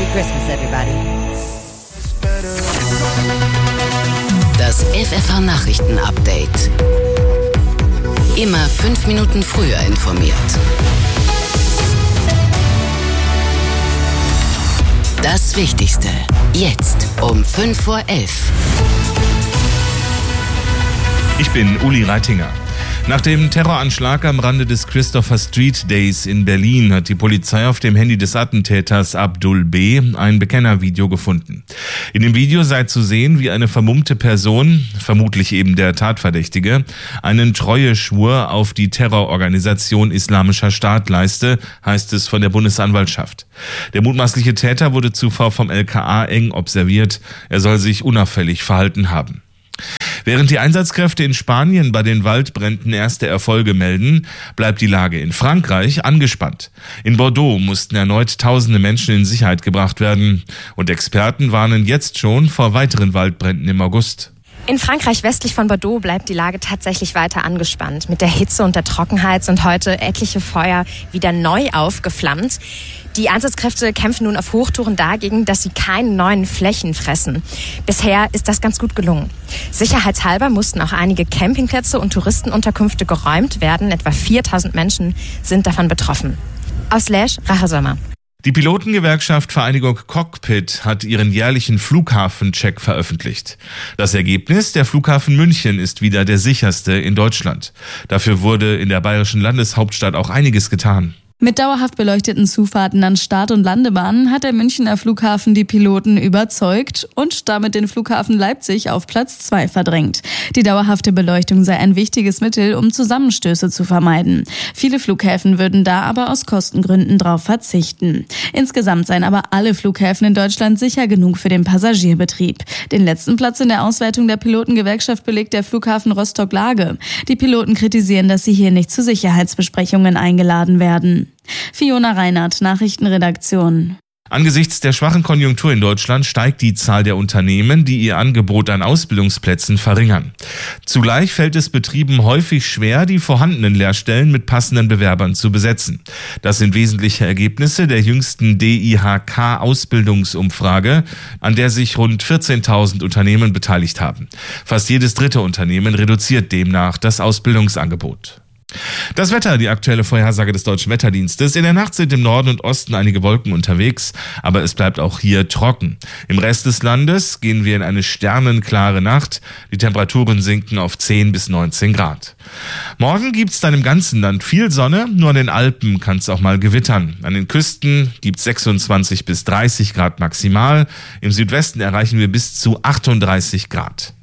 Happy Christmas, everybody. Das FFH-Nachrichten-Update. Immer 5 Minuten früher informiert. Das Wichtigste. Jetzt um 5:11 Uhr. Ich bin Uli Reitinger. Nach dem Terroranschlag am Rande des Christopher Street Days in Berlin hat die Polizei auf dem Handy des Attentäters Abdul B. ein Bekennervideo gefunden. In dem Video sei zu sehen, wie eine vermummte Person, vermutlich eben der Tatverdächtige, einen Treueschwur auf die Terrororganisation Islamischer Staat leiste, heißt es von der Bundesanwaltschaft. Der mutmaßliche Täter wurde zuvor vom LKA eng observiert. Er soll sich unauffällig verhalten haben. Während die Einsatzkräfte in Spanien bei den Waldbränden erste Erfolge melden, bleibt die Lage in Frankreich angespannt. In Bordeaux mussten erneut tausende Menschen in Sicherheit gebracht werden. Und Experten warnen jetzt schon vor weiteren Waldbränden im August. In Frankreich westlich von Bordeaux bleibt die Lage tatsächlich weiter angespannt. Mit der Hitze und der Trockenheit sind heute etliche Feuer wieder neu aufgeflammt. Die Einsatzkräfte kämpfen nun auf Hochtouren dagegen, dass sie keine neuen Flächen fressen. Bisher ist das ganz gut gelungen. Sicherheitshalber mussten auch einige Campingplätze und Touristenunterkünfte geräumt werden. Etwa 4000 Menschen sind davon betroffen. Aus Lège, Rahel Sommer. Die Pilotengewerkschaft Vereinigung Cockpit hat ihren jährlichen Flughafencheck veröffentlicht. Das Ergebnis: der Flughafen München ist wieder der sicherste in Deutschland. Dafür wurde in der bayerischen Landeshauptstadt auch einiges getan. Mit dauerhaft beleuchteten Zufahrten an Start- und Landebahnen hat der Münchner Flughafen die Piloten überzeugt und damit den Flughafen Leipzig auf Platz 2 verdrängt. Die dauerhafte Beleuchtung sei ein wichtiges Mittel, um Zusammenstöße zu vermeiden. Viele Flughäfen würden da aber aus Kostengründen drauf verzichten. Insgesamt seien aber alle Flughäfen in Deutschland sicher genug für den Passagierbetrieb. Den letzten Platz in der Auswertung der Pilotengewerkschaft belegt der Flughafen Rostock-Lage. Die Piloten kritisieren, dass sie hier nicht zu Sicherheitsbesprechungen eingeladen werden. Fiona Reinhardt, Nachrichtenredaktion. Angesichts der schwachen Konjunktur in Deutschland steigt die Zahl der Unternehmen, die ihr Angebot an Ausbildungsplätzen verringern. Zugleich fällt es Betrieben häufig schwer, die vorhandenen Lehrstellen mit passenden Bewerbern zu besetzen. Das sind wesentliche Ergebnisse der jüngsten DIHK-Ausbildungsumfrage, an der sich rund 14.000 Unternehmen beteiligt haben. Fast jedes dritte Unternehmen reduziert demnach das Ausbildungsangebot. Das Wetter, die aktuelle Vorhersage des Deutschen Wetterdienstes. In der Nacht sind im Norden und Osten einige Wolken unterwegs, aber es bleibt auch hier trocken. Im Rest des Landes gehen wir in eine sternenklare Nacht. Die Temperaturen sinken auf 10 bis 19 Grad. Morgen gibt's dann im ganzen Land viel Sonne, nur an den Alpen kann es auch mal gewittern. An den Küsten gibt's 26 bis 30 Grad maximal. Im Südwesten erreichen wir bis zu 38 Grad.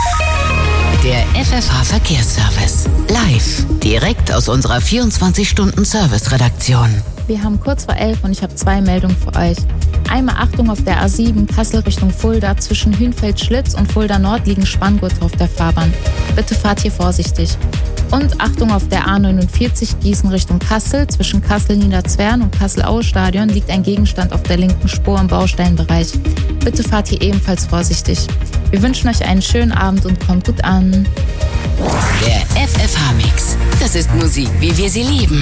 Der FFH-Verkehrsservice. Live. Direkt aus unserer 24-Stunden-Service-Redaktion. Wir haben kurz vor 11 und ich habe 2 Meldungen für euch. Einmal Achtung auf der A7 Kassel Richtung Fulda. Zwischen Hünfeld-Schlitz und Fulda Nord liegen Spanngurte auf der Fahrbahn. Bitte fahrt hier vorsichtig. Und Achtung auf der A49 Gießen Richtung Kassel. Zwischen Kassel-Niederzwern und Kassel-Aue-Stadion liegt ein Gegenstand auf der linken Spur im Baustellenbereich. Bitte fahrt hier ebenfalls vorsichtig. Wir wünschen euch einen schönen Abend und kommt gut an. Der FFH-Mix. Das ist Musik, wie wir sie lieben.